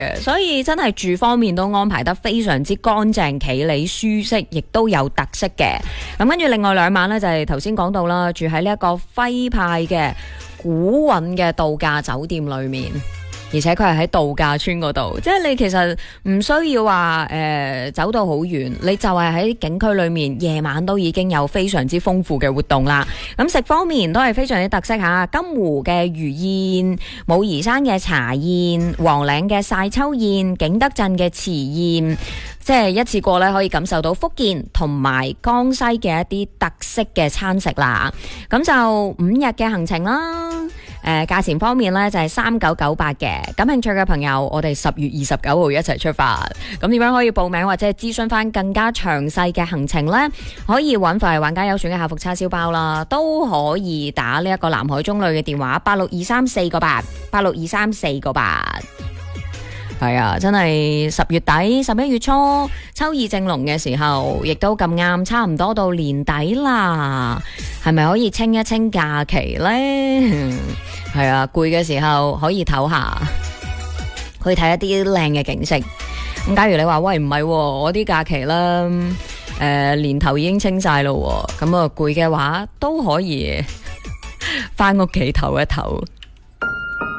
所以真係住方面都安排得非常之乾淨企理舒適，亦都有特色嘅。咁跟住另外2晚呢，就係頭先講到啦，住喺呢一個徽派嘅古韻嘅度假酒店裏面。而且佢係喺度假村嗰度，即係你其實唔需要話走到好遠，你就係喺景區裏面，夜晚都已經有非常之豐富嘅活動啦。咁食方面都係非常之特色吓，金湖嘅魚宴、武夷山嘅茶宴、黃嶺嘅曬秋宴、景德鎮嘅池宴，即係一次過咧可以感受到福建同埋江西嘅一啲特色嘅餐食啦。咁就5日嘅行程啦。價錢方面呢，就係3998嘅，感興趣嘅朋友，我哋10月29號一齊出發。咁點樣可以報名或者係諮詢翻更加詳細嘅行程呢？可以揾快玩家優選嘅客服叉燒包啦，都可以打呢一個南海中旅嘅電話862348862348。係啊，真係10月底11月初秋意正濃嘅時候，亦都咁啱，差唔多到年底啦。係咪可以清一清假期呢？係啊，攰嘅時候可以唞下，去睇一啲靚嘅景色。咁假如你話喂唔係，我啲假期啦，年頭已經清晒咯，咁啊攰嘅話都可以翻屋企唞一唞。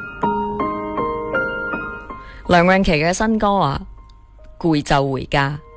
梁詠琪嘅新歌啊，攰就回家。